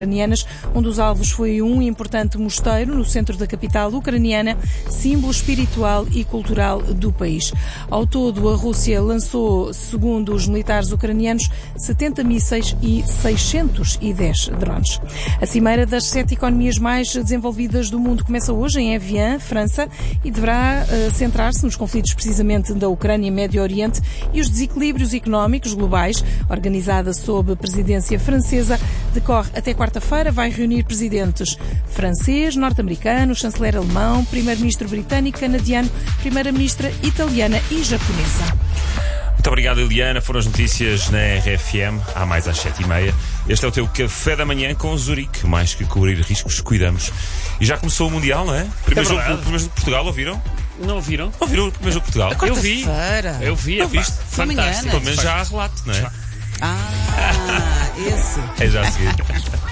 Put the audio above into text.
ucranianas. Um dos alvos foi um importante mosteiro no centro da capital ucraniana, símbolo espiritual e cultural do país. Ao todo, a Rússia lançou, segundo os militares ucranianos, 70 mísseis e 610 drones. A cimeira das 7 economias mais desenvolvidas do mundo começa hoje em Evian, França, e deverá centrar-se nos conflitos precisamente da Ucrânia e Médio Oriente e os desequilíbrios económicos globais. Organizada sob presidência francesa, decorre até quarta-feira, vai reunir presidentes francês, norte-americano, chanceler alemão, primeiro-ministro britânico, canadiano, primeira-ministra italiana e japonesa. Muito obrigado, Eliana. Foram as notícias na RFM, há mais às 7h30. Este é o teu café da manhã com Zurique. Mais que cobrir riscos, cuidamos. E já começou o Mundial, não é? Primeiro jogo de Portugal, ouviram? Não ouviram? Ouviram o primeiro jogo de Portugal? Eu vi, viste? Fantástico. Pelo menos já há relato, não é? Esse. É já a seguir.